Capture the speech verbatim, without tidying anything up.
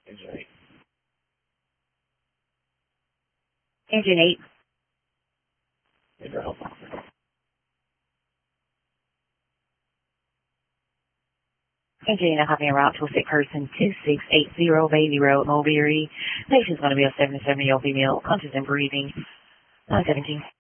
Engine eight. Engine eight. Need your help. Engine eight, hopping en route to a sick person, two six eight zero Bailey Road, Mulberry. Patient's going to be a seventy-seven-year-old female, conscious and breathing. nine seventeen.